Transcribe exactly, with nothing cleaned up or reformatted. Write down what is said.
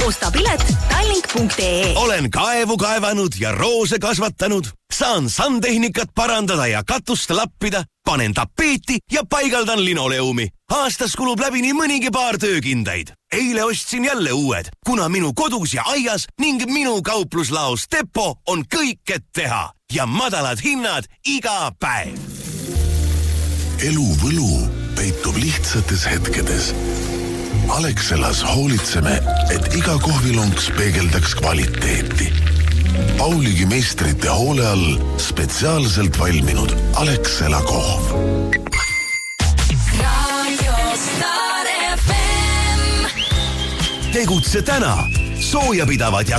osta pilet tallink punkt ee. Olen kaevu kaevanud ja roose kasvatanud. Saan sandtehnikat parandada ja katust lappida. Panen tapeeti ja paigaldan linoleumi. Aastas kulub läbi nii mõnigi paar töökindaid. Eile ostsin jälle uued, kuna minu kodus ja aias ning minu kaupluslaos Depo on kõik et teha ja madalad hinnad iga päev. Elu võlu peitub lihtsates hetkedes. Alexelas hoolitseme, et iga kohvilonks peegeldaks kvaliteeti. Pauligi meistrite hoole all spetsiaalselt valminud Alexela kohv. Tegutse täna. Soojapidavad ja